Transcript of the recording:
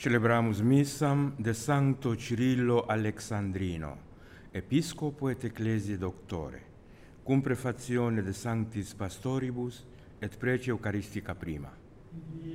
Celebramus missam de Sancto Cirillo Alexandrino, Episcopo et Ecclesiae Doctore, cum prefazione de Sanctis Pastoribus et prece Eucharistica prima.